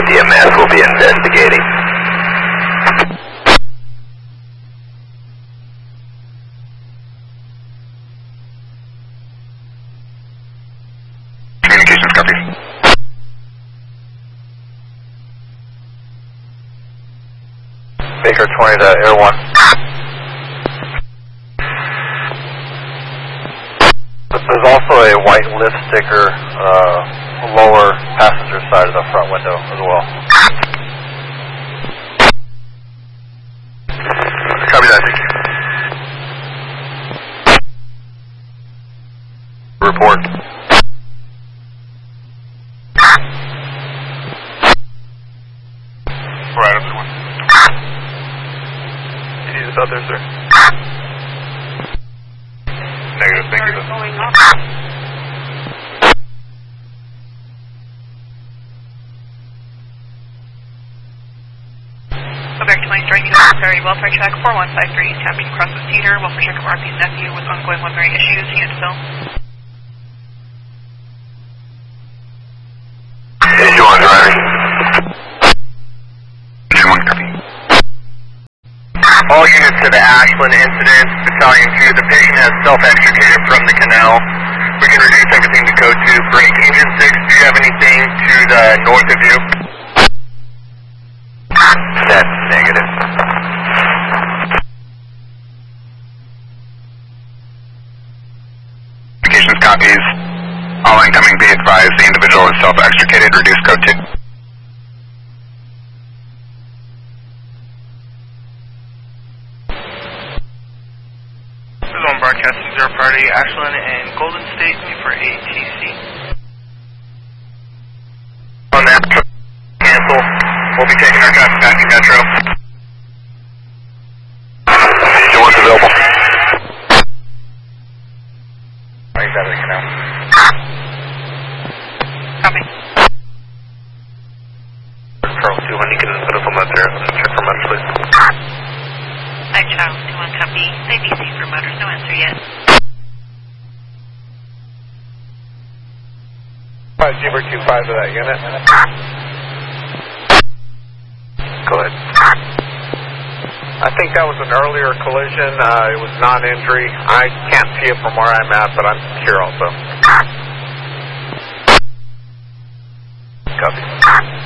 DMS will be investigating. Communications copies. Baker 20 to Air 1. There's also a white lift sticker lower passenger side of the front window as well. Copy that, thank you. Report. Right, everyone. You need us out there, sir? Negative, thank you. Quebec 20 striking to Ferry Welfare Track 4153, tapping across the Cedar, Welfare Track of RP's nephew with ongoing weaponry issues, unit still. Engine 1 driving. Engine 1 copy. All units to the Ashland incident, Battalion 2, the patient has self-extricated from the canal. We can reduce everything to code 2. Break. Engine 6, do you have anything to the north of you? That's negative. Communications copies. All incoming be advised the individual is self-extricated. Reduce code 2. This is on broadcasting 0 priority Ashland and Golden State for ATC. On that, cancel. We'll be taking our traffic back to Metro. Engine 1's available. Right out of the canal. Copy. Charles 2, when you can put up a mud there, check for mud, please. Hi, Charles 21 copy. ABC for motors, no answer yet. 5-25 to that unit. Go ahead. I think that was an earlier collision. It was non-injury. I can't see it from where I'm at, but I'm here also.